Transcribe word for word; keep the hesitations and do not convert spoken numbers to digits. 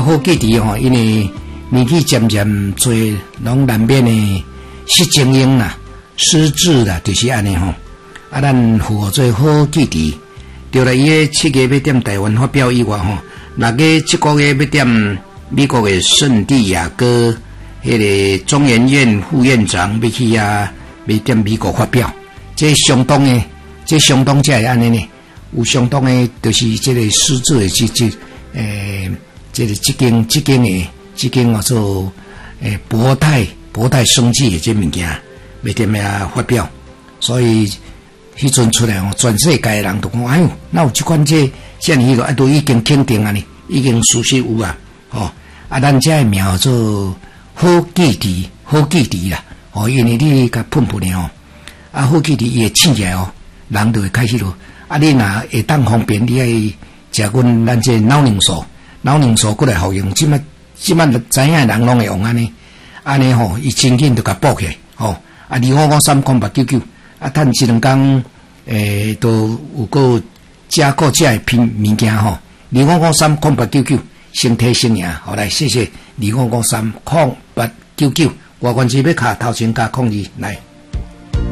好记伫吼，因为年纪渐渐做，拢难免的失精英啦、失智啦，就是安尼吼。啊，咱符合做好记伫。除了伊个七月要踮台湾发表以外吼，六月即个月要踮美国的圣地亚哥，迄个中研院副院长要去啊，要踮美国发表，这相当的，这相当才会安尼呢。有相当的，就是这个失智的这这诶，这个这间这间的这间叫做诶博泰博泰生技的这物件，要踮遐发表，所以。迄阵出来哦，全世界的人都讲，哎呦，那有即款这遮尔迄个啊，都已经肯定啊呢，已经事实有啊，吼啊，咱遮的名叫做好记忆，好记忆啦，哦，因为你甲喷喷的哦，啊，好记忆伊会醒起来哦，人就会开始咯，啊，你若会当方便，你爱食阮咱这脑凝素，脑凝素过来服用，即摆即摆知影的人拢会用安尼，安尼吼，伊真紧就甲补起来，吼，啊，二五五三空八九九。啊，趁一两工，诶，都有个加购这的品物件吼。二五五三空八九九，身体生命，好来，谢谢二五五三空八九九。外观机要卡头前加控制来。